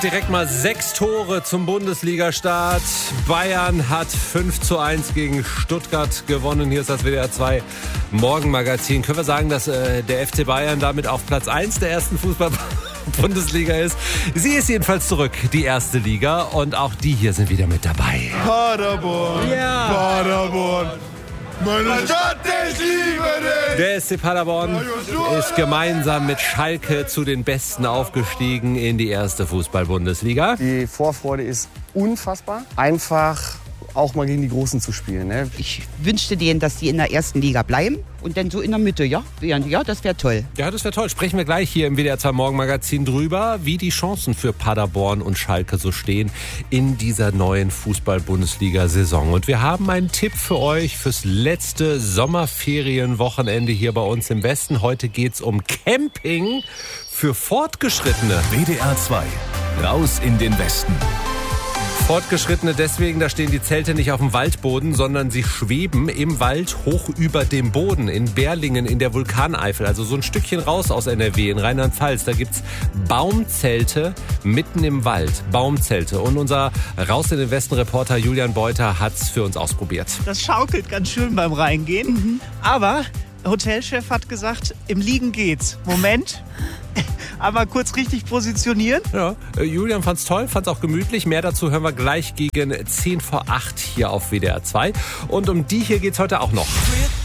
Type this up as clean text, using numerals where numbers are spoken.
Direkt mal 6 Tore zum Bundesliga-Start. Bayern hat 5:1 gegen Stuttgart gewonnen. Hier ist das WDR 2 Morgenmagazin. Können wir sagen, dass der FC Bayern damit auf Platz 1 der ersten Fußball-Bundesliga ist? Sie ist jedenfalls zurück, die erste Liga. Und auch die hier sind wieder mit dabei. Paderborn, ja. Paderborn. Meine Stadt, ich liebe dich! Der SC Paderborn ist gemeinsam mit Schalke zu den Besten aufgestiegen in die erste Fußball-Bundesliga. Die Vorfreude ist unfassbar. Einfach auch mal gegen die Großen zu spielen. Ne? Ich wünschte denen, dass die in der ersten Liga bleiben und dann so in der Mitte, ja, das wäre toll. Ja, das wäre toll. Sprechen wir gleich hier im WDR 2 Morgenmagazin drüber, wie die Chancen für Paderborn und Schalke so stehen in dieser neuen Fußball-Bundesliga-Saison. Und wir haben einen Tipp für euch fürs letzte Sommerferienwochenende hier bei uns im Westen. Heute geht's um Camping für Fortgeschrittene. WDR 2, raus in den Westen. Fortgeschrittene deswegen, da stehen die Zelte nicht auf dem Waldboden, sondern sie schweben im Wald hoch über dem Boden. In Berlingen in der Vulkaneifel, also so ein Stückchen raus aus NRW, in Rheinland-Pfalz. Da gibt's Baumzelte mitten im Wald. Baumzelte. Und unser Raus in den Westen-Reporter Julian Beuter hat's für uns ausprobiert. Das schaukelt ganz schön beim Reingehen. Aber der Hotelchef hat gesagt, im Liegen geht's. Moment. Aber kurz richtig positionieren. Ja, Julian fand's toll, fand's auch gemütlich. Mehr dazu hören wir gleich gegen 7:50 hier auf WDR 2. Und um die hier geht's heute auch noch.